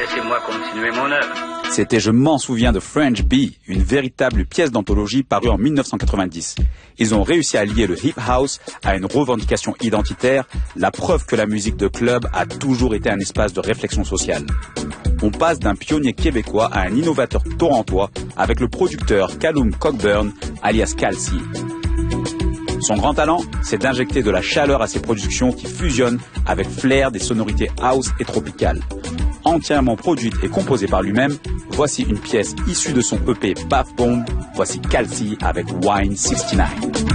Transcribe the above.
Laissez-moi continuer mon œuvre. C'était Je m'en souviens de French Bee, une véritable pièce d'anthologie parue en 1990. Ils ont réussi à lier le hip house à une revendication identitaire, la preuve que la musique de club a toujours été un espace de réflexion sociale. On passe d'un pionnier québécois à un innovateur torontois avec le producteur Callum Cockburn, alias Calci. Son grand talent, c'est d'injecter de la chaleur à ses productions qui fusionnent avec flair des sonorités house et tropicales. Entièrement produite et composée par lui-même, voici une pièce issue de son EP Bath Bomb, voici Calci avec Wine 69.